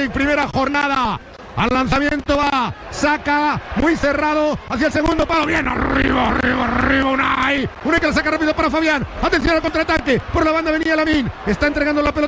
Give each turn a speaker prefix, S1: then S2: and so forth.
S1: League, primera jornada. Al lanzamiento va, saca, muy cerrado, hacia el segundo palo, bien, arriba, Unai que la saca rápido para Fabián, atención al contraataque, por la banda venía Lamine, está entregando la pelota